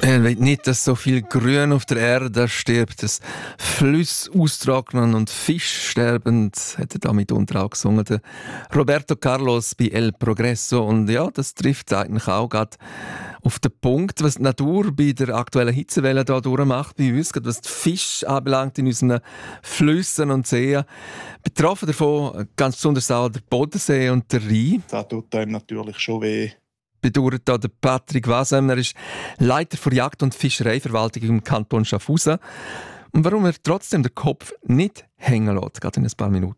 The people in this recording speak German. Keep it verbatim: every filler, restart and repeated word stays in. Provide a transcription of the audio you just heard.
Er will nicht, dass so viel Grün auf der Erde stirbt, dass Flüsse austrocknen und Fische sterben, hat er damit unter auch gesungen. Der Roberto Carlos bei El Progresso. Und ja, das trifft eigentlich auch gerade auf den Punkt, was die Natur bei der aktuellen Hitzewelle hier durchmacht bei uns, gerade was die Fische anbelangt in unseren Flüssen und Seen. Betroffen davon ganz besonders auch der Bodensee und der Rhein. Das tut einem natürlich schon weh. Bedauert da der Patrick Wasem. Er ist Leiter für Jagd- und Fischereiverwaltung im Kanton Schaffhausen. Und warum er trotzdem den Kopf nicht hängen lässt, gerade in ein paar Minuten.